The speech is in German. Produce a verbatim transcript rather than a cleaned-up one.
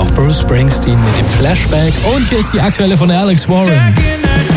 nach Bruce Springsteen mit dem Flashback. Und hier ist die aktuelle von Alex Warren.